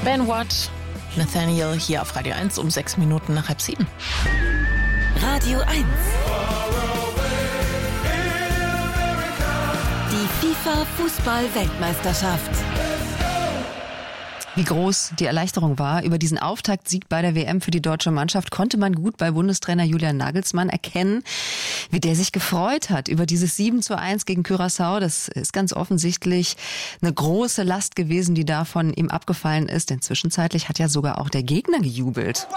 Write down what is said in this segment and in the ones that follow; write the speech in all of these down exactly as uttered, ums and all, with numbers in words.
Ben Watt, Nathaniel hier auf Radio eins um sechs Minuten nach halb sieben. Radio eins. Die FIFA-Fußball-Weltmeisterschaft. Wie groß die Erleichterung war über diesen Auftaktsieg bei der W M für die deutsche Mannschaft, konnte man gut bei Bundestrainer Julian Nagelsmann erkennen, wie der sich gefreut hat über dieses sieben zu eins gegen Curaçao. Das ist ganz offensichtlich eine große Last gewesen, die da von ihm abgefallen ist, denn zwischenzeitlich hat ja sogar auch der Gegner gejubelt.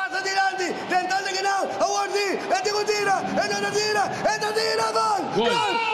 Gol.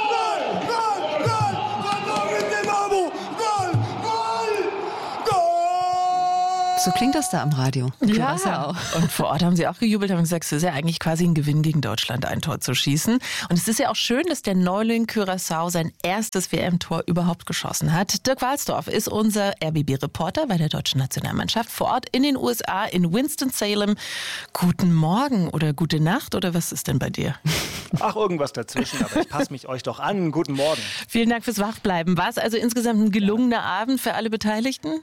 So klingt das da am Radio. Ja, und vor Ort haben sie auch gejubelt, haben gesagt, es ist ja eigentlich quasi ein Gewinn gegen Deutschland, ein Tor zu schießen. Und es ist ja auch schön, dass der Neuling Curaçao sein erstes W M-Tor überhaupt geschossen hat. Dirk Walsdorf ist unser R B B-Reporter bei der deutschen Nationalmannschaft vor Ort in den U S A, in Winston-Salem. Guten Morgen oder gute Nacht oder was ist denn bei dir? Ach, irgendwas dazwischen, aber ich passe mich euch doch an. Guten Morgen. Vielen Dank fürs Wachbleiben. War es also insgesamt ein gelungener Abend für alle Beteiligten?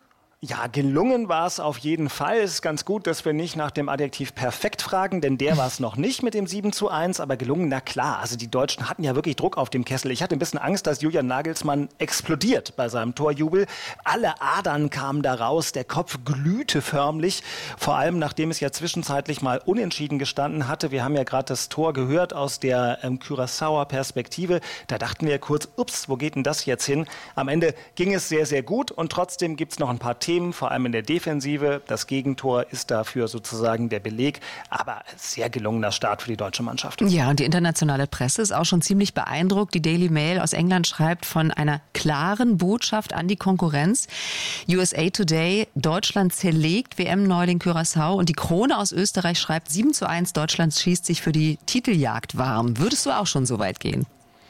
Ja, gelungen war es auf jeden Fall. Es ist ganz gut, dass wir nicht nach dem Adjektiv perfekt fragen, denn der war es noch nicht mit dem sieben zu eins, aber gelungen, na klar. Also die Deutschen hatten ja wirklich Druck auf dem Kessel. Ich hatte ein bisschen Angst, dass Julian Nagelsmann explodiert bei seinem Torjubel. Alle Adern kamen da raus, der Kopf glühte förmlich, vor allem nachdem es ja zwischenzeitlich mal unentschieden gestanden hatte. Wir haben ja gerade das Tor gehört aus der ähm, Curaçaoer Perspektive. Da dachten wir kurz, ups, wo geht denn das jetzt hin? Am Ende ging es sehr, sehr gut und trotzdem gibt es noch ein paar Themen, vor allem in der Defensive. Das Gegentor ist dafür sozusagen der Beleg. Aber sehr gelungener Start für die deutsche Mannschaft. Ja, und die internationale Presse ist auch schon ziemlich beeindruckt. Die Daily Mail aus England schreibt von einer klaren Botschaft an die Konkurrenz. U S A Today, Deutschland zerlegt W M-Neuling Curaçao. Und die Krone aus Österreich schreibt sieben zu eins, Deutschland schießt sich für die Titeljagd warm. Würdest du auch schon so weit gehen?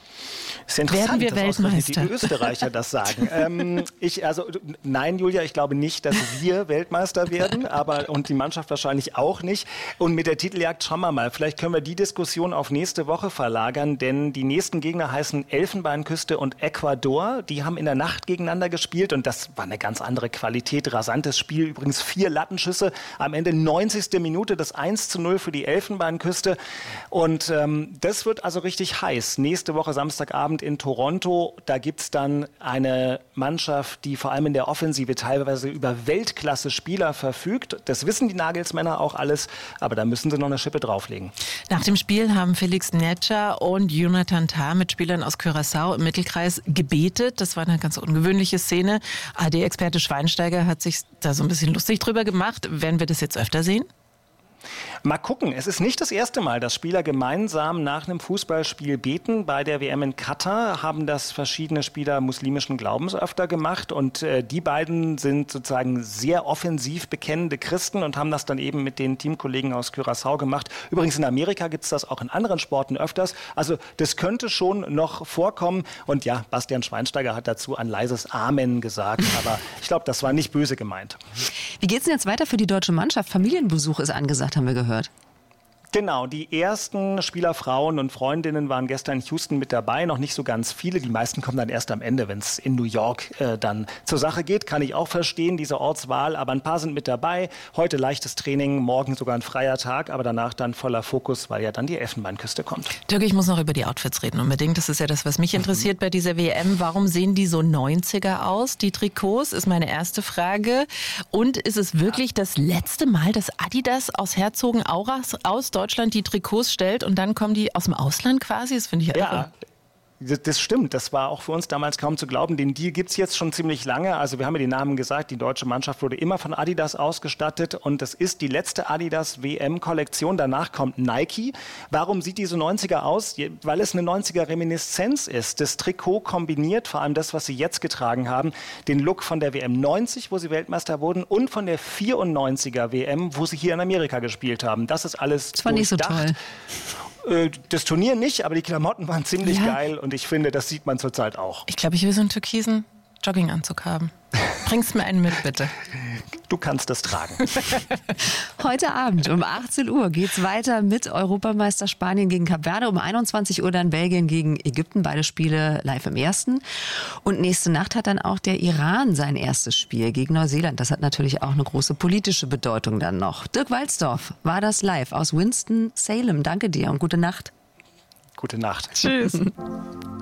Ist interessant, Werden wir dass Weltmeister? Die Österreicher das sagen. ähm, ich, also, nein, Julia, ich glaube nicht, dass wir Weltmeister werden, aber und die Mannschaft wahrscheinlich auch nicht. Und mit der Titeljagd schauen wir mal. Vielleicht können wir die Diskussion auf nächste Woche verlagern, denn die nächsten Gegner heißen Elfenbeinküste und Ecuador. Die haben in der Nacht gegeneinander gespielt und das war eine ganz andere Qualität. Rasantes Spiel, übrigens vier Lattenschüsse. Am Ende neunzigste Minute das eins zu null für die Elfenbeinküste. Und ähm, das wird also richtig heiß. Nächste Woche Samstagabend in Toronto. Da gibt es dann eine Mannschaft, die vor allem in der Offensive teilweise über Weltklasse-Spieler verfügt. Das wissen die Nagelsmänner auch alles, aber da müssen sie noch eine Schippe drauflegen. Nach dem Spiel haben Felix Netscher und Jonathan Tah mit Spielern aus Curaçao im Mittelkreis gebetet. Das war eine ganz ungewöhnliche Szene. A R D-Experte Schweinsteiger hat sich da so ein bisschen lustig drüber gemacht. Werden wir das jetzt öfter sehen? Mal gucken. Es ist nicht das erste Mal, dass Spieler gemeinsam nach einem Fußballspiel beten. Bei der W M in Katar haben das verschiedene Spieler muslimischen Glaubens öfter gemacht. Und äh, die beiden sind sozusagen sehr offensiv bekennende Christen und haben das dann eben mit den Teamkollegen aus Curaçao gemacht. Übrigens in Amerika gibt es das auch in anderen Sporten öfters. Also das könnte schon noch vorkommen. Und ja, Bastian Schweinsteiger hat dazu ein leises Amen gesagt. Aber ich glaube, das war nicht böse gemeint. Wie geht's denn jetzt weiter für die deutsche Mannschaft? Familienbesuch ist angesagt, haben wir gehört. Genau, die ersten Spielerfrauen und Freundinnen waren gestern in Houston mit dabei, noch nicht so ganz viele. Die meisten kommen dann erst am Ende, wenn es in New York äh, dann zur Sache geht. Kann ich auch verstehen, diese Ortswahl, aber ein paar sind mit dabei. Heute leichtes Training, morgen sogar ein freier Tag, aber danach dann voller Fokus, weil ja dann die Elfenbeinküste kommt. Dirk, ich muss noch über die Outfits reden unbedingt. Das ist ja das, was mich interessiert mhm. bei dieser W M. Warum sehen die so neunziger aus, die Trikots, ist meine erste Frage. Und ist es wirklich das letzte Mal, dass Adidas aus Herzogenaurach aus Deutschland Deutschland die Trikots stellt und dann kommen die aus dem Ausland quasi? Das finde ich ja irre. Ja. Das stimmt, das war auch für uns damals kaum zu glauben. Den Deal gibt es jetzt schon ziemlich lange. Also wir haben ja die Namen gesagt, die deutsche Mannschaft wurde immer von Adidas ausgestattet und das ist die letzte Adidas-W M-Kollektion. Danach kommt Nike. Warum sieht die so neunziger aus? Weil es eine neunziger-Reminiszenz ist. Das Trikot kombiniert, vor allem das, was sie jetzt getragen haben, den Look von der W M neunzig, wo sie Weltmeister wurden, und von der vierundneunziger-W M, wo sie hier in Amerika gespielt haben. Das ist alles das war nicht so toll. Das Turnier nicht, aber die Klamotten waren ziemlich ja. geil und ich finde, das sieht man zurzeit auch. Ich glaube, ich will so einen türkisen Jogginganzug haben. Bringst mir einen mit, bitte. du kannst das tragen. Heute Abend um achtzehn Uhr geht's weiter mit Europameister Spanien gegen Kap Verde. Um einundzwanzig Uhr dann Belgien gegen Ägypten. Beide Spiele live im ersten. Und nächste Nacht hat dann auch der Iran sein erstes Spiel gegen Neuseeland. Das hat natürlich auch eine große politische Bedeutung dann noch. Dirk Walzdorf war das live aus Winston-Salem. Danke dir und gute Nacht. Gute Nacht. Tschüss.